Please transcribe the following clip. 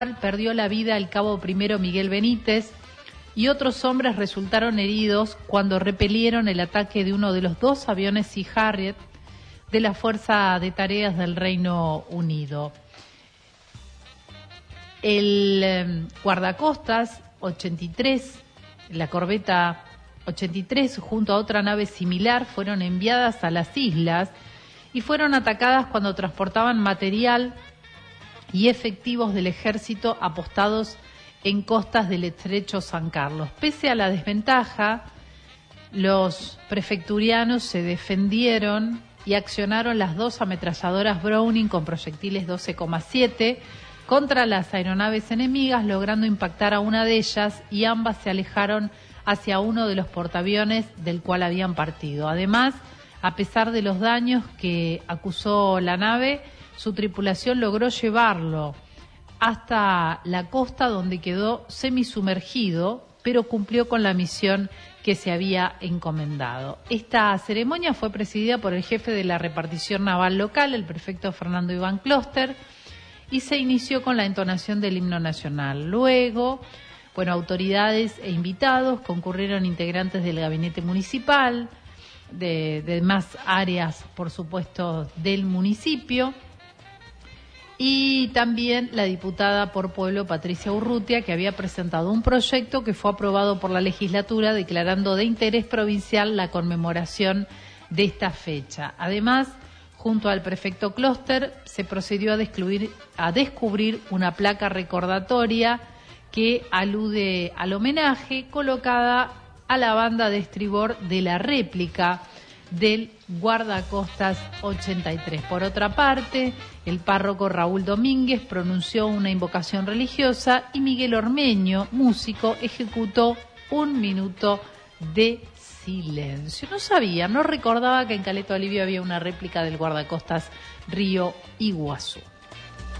perdió la vida el cabo primero Miguel Benítez y otros hombres resultaron heridos cuando repelieron el ataque de uno de los dos aviones Sea Harrier de la Fuerza de Tareas del Reino Unido. El guardacostas 83, la corbeta 83, junto a otra nave similar, fueron enviadas a las islas y fueron atacadas cuando transportaban material y efectivos del ejército apostados en costas del estrecho San Carlos. Pese a la desventaja, los prefecturianos se defendieron y accionaron las dos ametralladoras Browning con proyectiles 12,7 contra las aeronaves enemigas, logrando impactar a una de ellas, y ambas se alejaron hacia uno de los portaaviones del cual habían partido. Además, a pesar de los daños que acusó la nave, su tripulación logró llevarlo hasta la costa, donde quedó semisumergido, pero cumplió con la misión que se había encomendado. Esta ceremonia fue presidida por el jefe de la repartición naval local, el prefecto Fernando Iván Closter, y se inició con la entonación del himno nacional. Luego, autoridades e invitados, concurrieron integrantes del gabinete municipal, de demás áreas, por supuesto, del municipio, y también la diputada por Pueblo Patricia Urrutia, que había presentado un proyecto que fue aprobado por la legislatura declarando de interés provincial la conmemoración de esta fecha. Además, junto al prefecto Closter, se procedió a descubrir una placa recordatoria que alude al homenaje, colocada a la banda de estribor de la réplica del guardacostas 83. Por otra parte, el párroco Raúl Domínguez pronunció una invocación religiosa y Miguel Ormeño, músico, ejecutó 1 minuto de silencio. No recordaba que en Caleta Olivia había una réplica del guardacostas Río Iguazú.